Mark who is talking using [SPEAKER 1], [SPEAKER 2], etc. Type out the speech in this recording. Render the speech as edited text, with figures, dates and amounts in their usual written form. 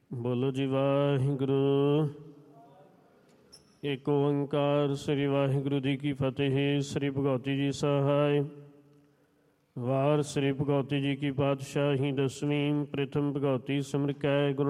[SPEAKER 1] ਬੋਲੋ ਜੀ ਵਾਹਿਗੁਰੂ। ਏਕ ਓੰਕਾਰ ਸ੍ਰੀ ਵਾਹਿਗੁਰੂ ਜੀ ਕੀ ਫਤਿਹ। ਸ੍ਰੀ ਭਗਉਤੀ ਜੀ ਸਹਾਇ। ਵਾਰ ਸ੍ਰੀ ਭਗਉਤੀ ਜੀ ਕੀ ਪਾਤਸ਼ਾਹੀ ਦਸਵੀਂ। ਪ੍ਰਥਮ ਭਗਉਤੀ ਸਿਮਰ ਕੈ ਗੁਰੂ